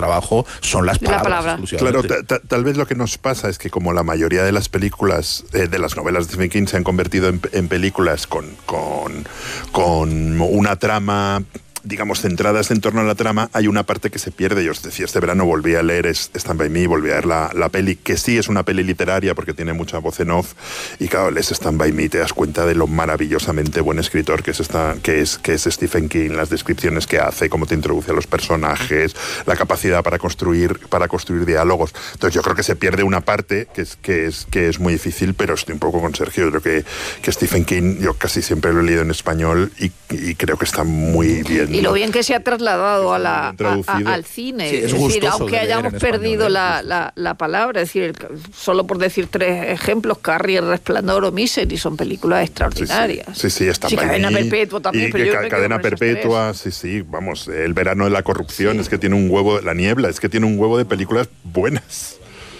trabajo son las palabras. Claro, tal vez lo que nos pasa es que como la mayoría de las películas, de las novelas de Stephen King se han convertido en películas con una trama, digamos, centradas en torno a la trama, hay una parte que se pierde. Yo os decía, este verano volví a leer Stand By Me, volví a ver la peli, que sí es una peli literaria porque tiene mucha voz en off, y claro, lees Stand By Me y te das cuenta de lo maravillosamente buen escritor que es Stephen King, las descripciones que hace, cómo te introduce a los personajes, la capacidad para construir diálogos. Entonces yo creo que se pierde una parte que es muy difícil, pero estoy un poco con Sergio. Yo creo que Stephen King, yo casi siempre lo he leído en español y creo que está muy bien. Y lo bien que se ha trasladado al cine. Sí, es decir, aunque hayamos perdido la palabra, es decir, solo por decir 3 ejemplos, Carrie, El Resplandor o Misery, son películas extraordinarias. Sí, está bien. Cadena Perpetua también. Y que Cadena Perpetua, vamos, El Verano de la Corrupción, es que tiene un huevo, La Niebla, es que tiene un huevo de películas buenas.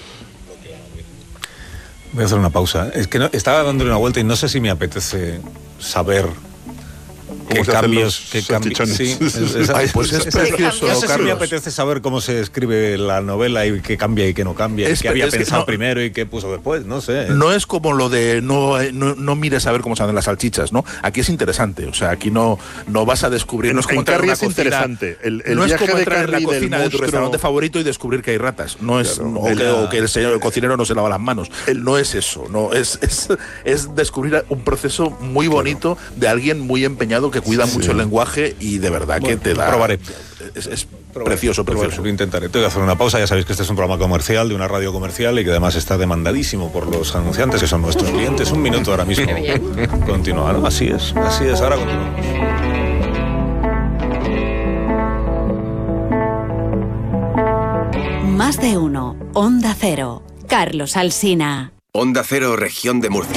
Voy a hacer una pausa. Es que estaba dándole una vuelta y no sé si me apetece saber ¿Qué cambios? Sí, pues es precioso, no sé Carlos. si me apetece saber cómo se escribe la novela y qué cambia y qué no cambia, y qué había pensado primero y qué puso después, no sé. No es como lo de no mires a ver cómo se hacen las salchichas, ¿no? Aquí es interesante, o sea, aquí no vas a descubrir. No es como entrar en una cocina, interesante. No es como entrar en la cocina de tu restaurante favorito y descubrir que hay ratas. No es, claro, o que el cocinero no se lava las manos. No es eso, no es descubrir un proceso muy bonito de alguien muy empeñado que cuida mucho el lenguaje y de verdad que te da. Probaré. Es precioso. Lo intentaré. Tengo que hacer una pausa. Ya sabéis que este es un programa comercial, de una radio comercial, y que además está demandadísimo por los anunciantes, que son nuestros clientes. Un minuto ahora mismo. Continuar. Así es. Ahora continuamos. Más de uno. Onda Cero. Carlos Alsina. Onda Cero, Región de Murcia.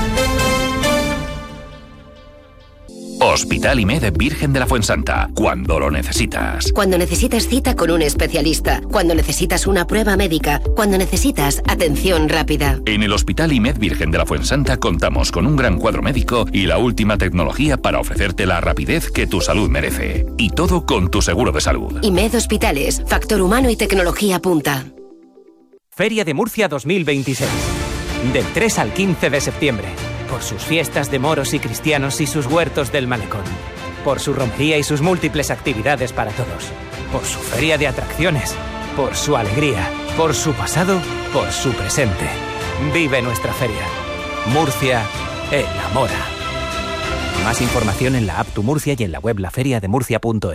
Hospital IMED Virgen de la Fuensanta, cuando lo necesitas. Cuando necesitas cita con un especialista, cuando necesitas una prueba médica, cuando necesitas atención rápida. En el Hospital IMED Virgen de la Fuensanta contamos con un gran cuadro médico y la última tecnología para ofrecerte la rapidez que tu salud merece. Y todo con tu seguro de salud. IMED Hospitales, factor humano y tecnología punta. Feria de Murcia 2026. Del 3 al 15 de septiembre. Por sus fiestas de moros y cristianos y sus huertos del malecón. Por su romería y sus múltiples actividades para todos. Por su feria de atracciones. Por su alegría. Por su pasado. Por su presente. Vive nuestra feria. Murcia enamora. Más información en la app Tu Murcia y en la web laferiademurcia.es.